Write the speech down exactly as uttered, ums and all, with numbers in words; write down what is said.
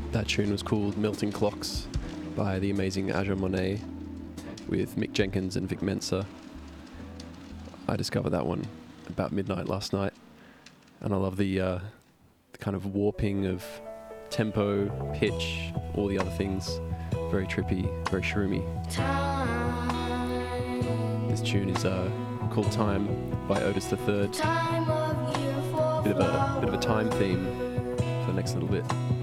That tune was called Melting Clocks by the amazing Aja Monet with Mick Jenkins and Vic Mensa. I discovered that one about midnight last night, and I love the, uh, the kind of warping of tempo, pitch, all the other things. Very trippy, very shroomy. This tune is uh, called Time by Otis the Third. Bit of a bit of a time theme for the next little bit.